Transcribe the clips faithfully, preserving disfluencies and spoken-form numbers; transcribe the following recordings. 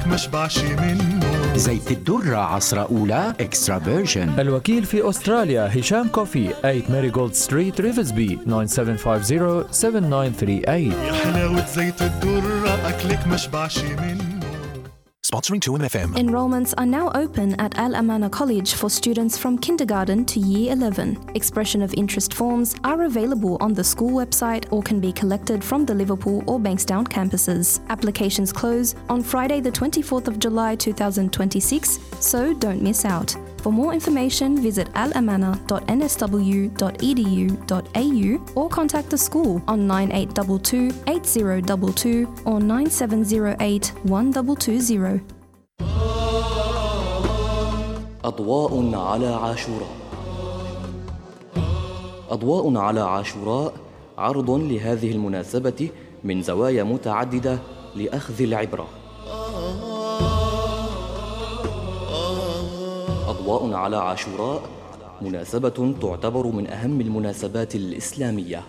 أكلك مشبعش منه. زيت الدرة عصرة أولى إكسترا فيرجن. الوكيل في أستراليا هشام كوفي ثمانية ماريغولد ستريت ريفزبي تسعة سبعة خمسة صفر سبعة تسعة ثلاثة ثمانية. يا حلاوة زيت الدرة أكلك مشبعش منه. Sponsoring two M F M. Enrollments are now open at Al Amana College for students from kindergarten to year eleven. Expression of interest forms are available on the school website or can be collected from the Liverpool or Bankstown campuses. Applications close on Friday the twenty-fourth of July two thousand twenty-six, so don't miss out. For more information, visit alamana dot n s w dot e d u dot a u or contact the school on nine eight two two, eight zero two two or nine seven zero eight, one two two zero. أضواء على عاشوراء. أضواء على عاشوراء عرض لهذه المناسبة من زوايا متعددة لأخذ العبرة. أضواء على عاشوراء مناسبة تعتبر من أهم المناسبات الإسلامية.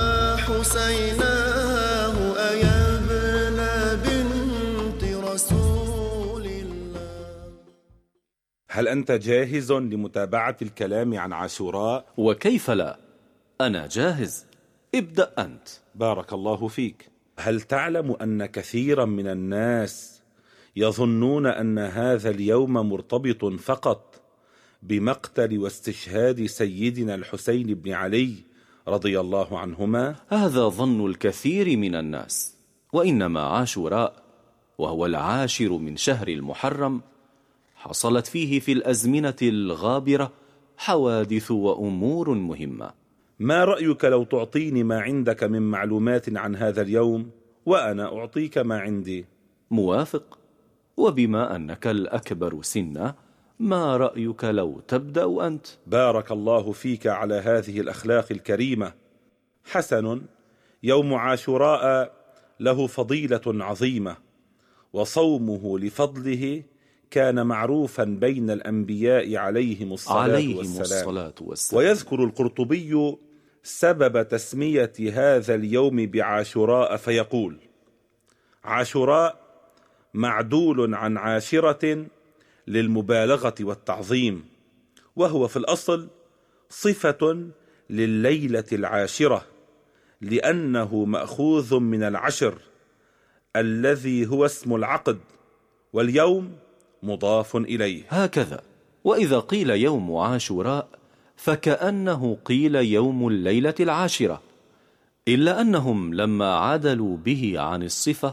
وحسيناه أيا ابن بنت رسول الله. هل أنت جاهز لمتابعة الكلام عن عاشوراء؟ وكيف لا؟ أنا جاهز، ابدأ أنت. بارك الله فيك. هل تعلم أن كثيرا من الناس يظنون أن هذا اليوم مرتبط فقط بمقتل واستشهاد سيدنا الحسين بن علي رضي الله عنهما؟ هذا ظن الكثير من الناس، وإنما عاشوراء وهو العاشر من شهر المحرم حصلت فيه في الأزمنة الغابرة حوادث وأمور مهمة. ما رأيك لو تعطيني ما عندك من معلومات عن هذا اليوم وأنا أعطيك ما عندي؟ موافق. وبما أنك الأكبر سنا، ما رأيك لو تبدأ أنت؟ بارك الله فيك على هذه الأخلاق الكريمة. حسن. يوم عاشوراء له فضيلة عظيمة، وصومه لفضله كان معروفا بين الأنبياء عليهم الصلاة, عليهم والسلام. الصلاة والسلام. ويذكر القرطبي سبب تسمية هذا اليوم بعاشوراء فيقول: عاشوراء معدول عن عاشرة للمبالغة والتعظيم، وهو في الأصل صفة لليلة العاشرة، لأنه مأخوذ من العشر الذي هو اسم العقد، واليوم مضاف إليه. هكذا. وإذا قيل يوم عاشوراء فكأنه قيل يوم الليلة العاشرة، إلا أنهم لما عدلوا به عن الصفة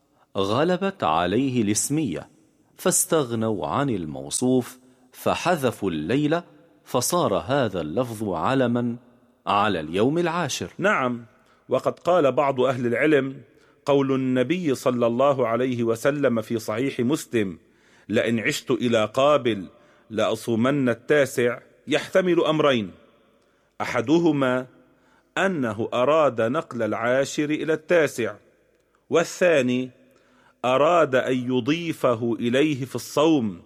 غلبت عليه الاسمية، فاستغنوا عن الموصوف فحذفوا الليلة، فصار هذا اللفظ علما على اليوم العاشر. نعم. وقد قال بعض أهل العلم: قول النبي صلى الله عليه وسلم في صحيح مسلم: لئن عشت إلى قابل لأصومن التاسع، يحتمل أمرين: أحدهما أنه أراد نقل العاشر إلى التاسع، والثاني أراد أن يضيفه إليه في الصوم،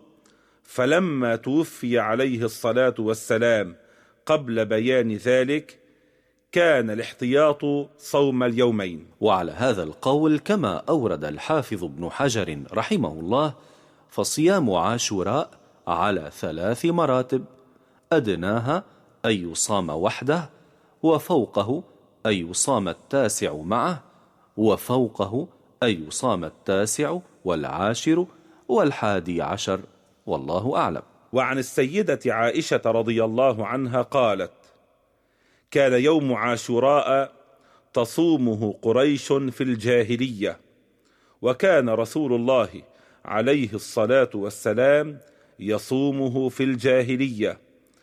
فلما توفي عليه الصلاة والسلام قبل بيان ذلك كان الاحتياط صوم اليومين. وعلى هذا القول، كما أورد الحافظ ابن حجر رحمه الله، فصيام عاشوراء على ثلاث مراتب: أدناها أن يصام وحده، وفوقه أن يصام التاسع معه، وفوقه أن يصام التاسع والعاشر والحادي عشر، والله أعلم. وعن السيدة عائشة رضي الله عنها قالت: كان يوم عاشوراء تصومه قريش في الجاهلية، وكان رسول الله عليه الصلاة والسلام يصومه في الجاهلية،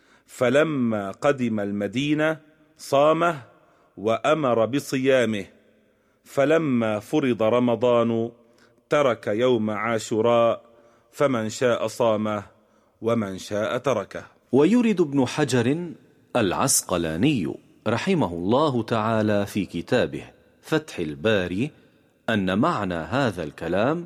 فلما قدم المدينة صامه وأمر بصيامه، فلما فرض رمضان ترك يوم عاشوراء، فمن شاء صامه ومن شاء تركه. ويرد ابن حجر العسقلاني رحمه الله تعالى في كتابه فتح الباري أن معنى هذا الكلام: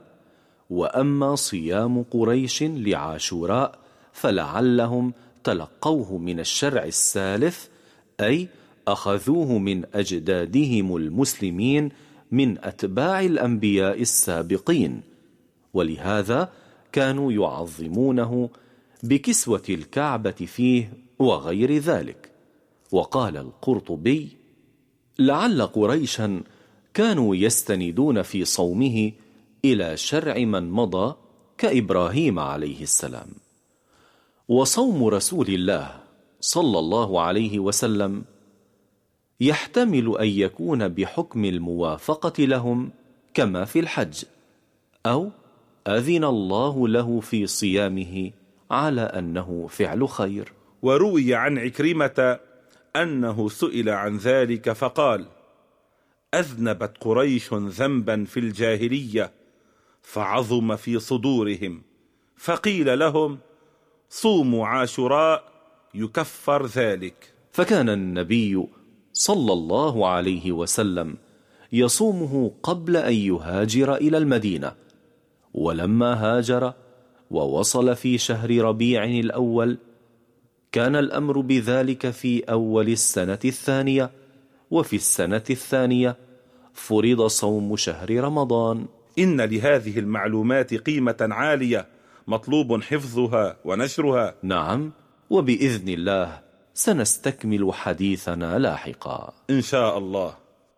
وأما صيام قريش لعاشوراء فلعلهم تلقوه من الشرع السالف، أي أخذوه من أجدادهم المسلمين من أتباع الأنبياء السابقين، ولهذا كانوا يعظمونه بكسوة الكعبة فيه وغير ذلك. وقال القرطبي: لعل قريشا كانوا يستندون في صومه إلى شرع من مضى كإبراهيم عليه السلام. وصوم رسول الله صلى الله عليه وسلم يحتمل أن يكون بحكم الموافقة لهم كما في الحج، أو أذن الله له في صيامه على أنه فعل خير. وروي عن عكرمة أنه سئل عن ذلك فقال: أذنبت قريش ذنبا في الجاهلية فعظم في صدورهم، فقيل لهم: صوموا عاشوراء يكفر ذلك. فكان النبي صلى الله عليه وسلم يصومه قبل أن يهاجر إلى المدينة، ولما هاجر ووصل في شهر ربيع الأول كان الأمر بذلك في أول السنة الثانية، وفي السنة الثانية فرض صوم شهر رمضان. إن لهذه المعلومات قيمة عالية مطلوب حفظها ونشرها. نعم، وبإذن الله سنستكمل حديثنا لاحقا إن شاء الله.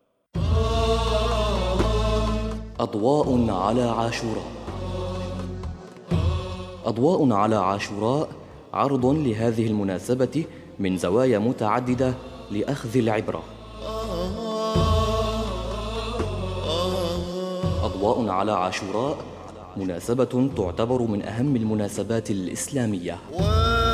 أضواء على عاشوراء. أضواء على عاشوراء عرض لهذه المناسبة من زوايا متعددة لأخذ العبرة. أضواء على عاشوراء مناسبة تعتبر من أهم المناسبات الإسلامية.